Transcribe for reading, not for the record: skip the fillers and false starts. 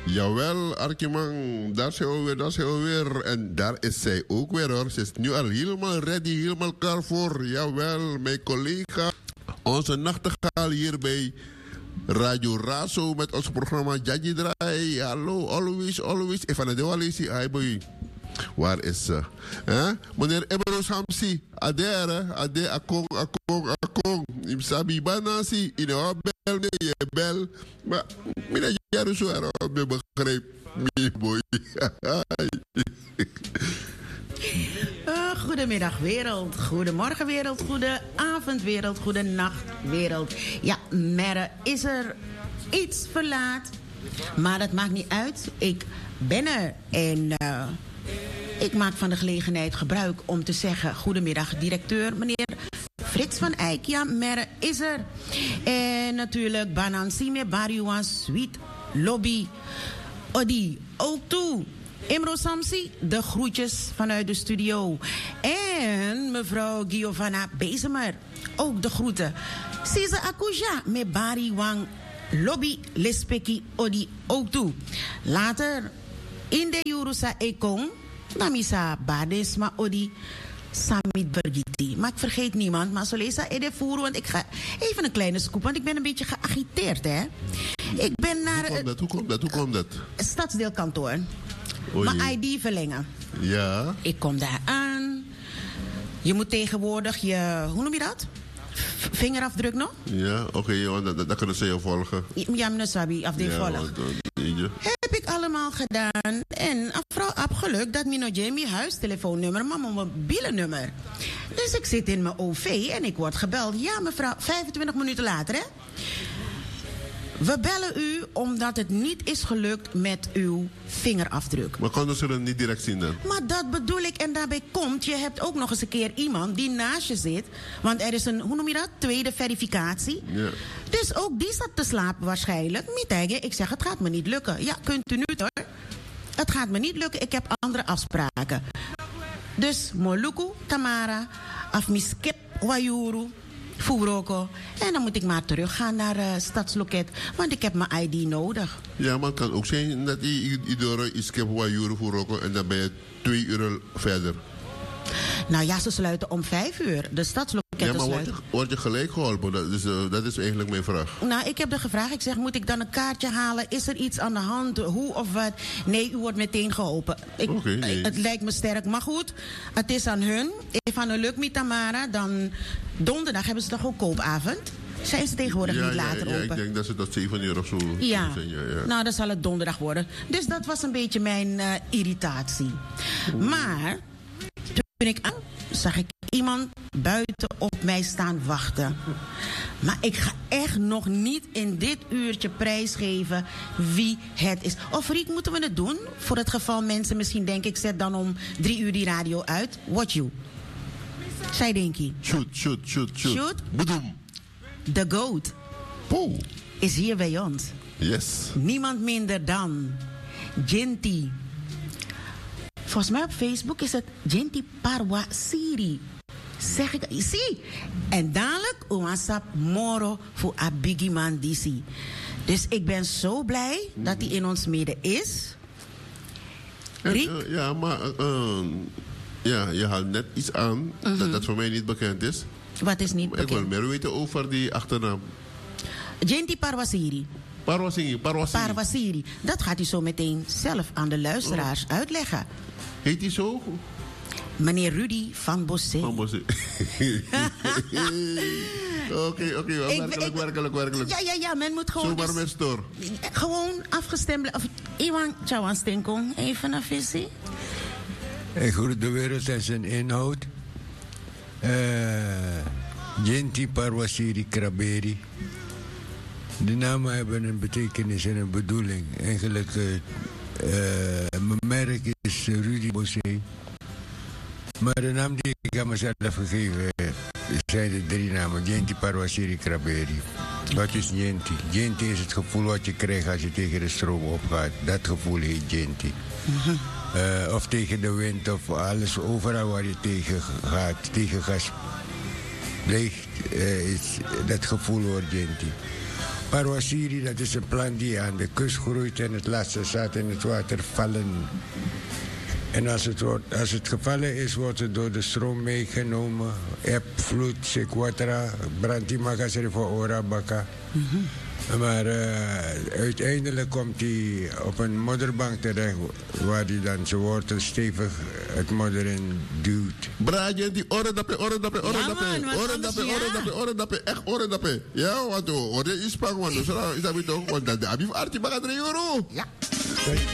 Jawel, Arkimang, daar zijn we weer. En daar is zij ook weer hoor. Ze is nu al helemaal ready, helemaal klaar voor. Jawel, mijn collega, onze nachtegaal hier bij Radio Razo met ons programma Jaji Draai. Hallo, always. Even de Walisi, hi boy. Waar is ze? Meneer Eberos Hamsi, ade, akong. Imsabi banasi, in de bel, je bel. Maar, mina jaren zo erop, me begrijp. Me boy. Goedemiddag wereld, goedemorgen wereld, goedenavond wereld, goedenacht wereld. Ja, Merre is er iets verlaat, maar dat maakt niet uit. Ik ben er en ik maak van de gelegenheid gebruik om te zeggen... Goedemiddag, directeur, meneer Frits van Eyck. Ja, Merre is er. En natuurlijk Banan Sime, Bariwa, Sweet, Lobby, Odi, ook toe. Imro Samsi, de groetjes vanuit de studio. En mevrouw Giovanna Bezemer, ook de groeten. Sisa Akuja, met Bariwang, Lobby, Lespeki, Odi, ook toe. Later, in de Jurusa Ekong, Namisa Badesma Odi, Samit Bergiti. Maar ik vergeet niemand, maar zo lees ik voeren, want ik ga even een kleine scoop, want ik ben een beetje geagiteerd, hè. Ik ben naar Hoe komt dat? Stadsdeelkantoor. Mijn ID verlengen. Ja. Ik kom daar aan. Je moet tegenwoordig je, hoe noem je dat? Vingerafdruk nog? Ja, oké, dan kunnen ze je volgen. Ja, meneer Sabi, afdeel volgen. Heb ik allemaal gedaan. En mevrouw heb geluk dat Mino Jamie huistelefoonnummer, maar mijn mobiele nummer. Dus ik zit in mijn OV en ik word gebeld. Ja, mevrouw, 25 minuten later, hè? We bellen u omdat het niet is gelukt met uw vingerafdruk. Maar konden ze het niet direct zien dan? Maar dat bedoel ik. En daarbij komt, je hebt ook nog eens een keer iemand die naast je zit. Want er is een, hoe noem je dat? Tweede verificatie. Ja. Dus ook die zat te slapen waarschijnlijk. Ik zeg, het gaat me niet lukken. Ja, kunt u nu hoor. Het gaat me niet lukken, ik heb andere afspraken. Dus Moluku, Tamara, Afmiskep, Wayuru, Furoko. En dan moet ik maar teruggaan naar Stadsloket. Want ik heb mijn ID nodig. Ja, maar het kan ook zijn dat je Iskep, Wayuru, Furoko en dan ben je 2 uur verder. Nou ja, ze sluiten om 5 uur. De Stadsloket sluit. Word je gelijk geholpen? Dat is eigenlijk mijn vraag. Nou, ik heb er gevraagd. Ik zeg, moet ik dan een kaartje halen? Is er iets aan de hand? Hoe of wat? Nee, u wordt meteen geholpen. Nee. Het lijkt me sterk. Maar goed, het is aan hun. If aan een lukt met Tamara, dan donderdag hebben ze toch ook koopavond? Zijn ze tegenwoordig niet later open? Ja, ik denk dat ze dat 7 uur of zo ja. zijn. Ja. Nou, dan zal het donderdag worden. Dus dat was een beetje mijn irritatie. Maar toen ik aan, zag ik iemand buiten op mij staan wachten. Maar ik ga echt nog niet in dit uurtje prijsgeven wie het is. Of Riek, moeten we het doen? Voor het geval mensen misschien denken, ik zet dan om 3 uur die radio uit. What you? Zij denk je. Shoot. Bedoem. The GOAT is hier bij ons. Yes. Niemand minder dan Jinti. Volgens mij op Facebook is het Jinti Parwa Siri. Zeg ik, zie. En dadelijk WhatsApp Moro voor Abigiman DC. Dus ik ben zo blij dat hij in ons midden is. Riek? Ja, maar je haalt net iets aan dat voor mij niet bekend is. Wat is niet bekend? Ik wil meer weten over die achternaam. Jinti Parwasiri. Parwasiri. Dat gaat hij zo meteen zelf aan de luisteraars uitleggen. Heet hij zo? Meneer Rudy van Bossé. Werkelijk. Ja, men moet gewoon... Zomaar met stoor. Gewoon afgestemd. Of Iwan Chawan Stinkong, even een visie. De wereld en zijn inhoud. Jinti Parwasiri Kraberi. De namen hebben een betekenis en een bedoeling. Eigenlijk, mijn merk is Rudy Bossé. Maar de naam die ik aan mezelf gegeven zijn de 3 namen. Jinti Parwasiri Kraberi. Wat is Jinti? Jinti is het gevoel wat je krijgt als je tegen de stroom opgaat. Dat gevoel heet Jinti. Of tegen de wind of alles, overal waar je tegen gaat, tegen gas. Dat gevoel wordt Jinti. Parwasiri, dat is een plant die aan de kust groeit en het laat ze zaad in het water vallen. En als het gevallen is, wordt het door de stroom meegenomen. Eb, vloed, sequatra, brandimagasere voor orabaka. Maar uiteindelijk komt hij op een modderbank terecht, waar hij dan zijn wortel stevig het modder in duwt. Braadje, die orendappe, echt orendappe. Ja, want hoor je iets van, want is dat toch, want dat heb je voor Artie Bagadre, euro. Ja.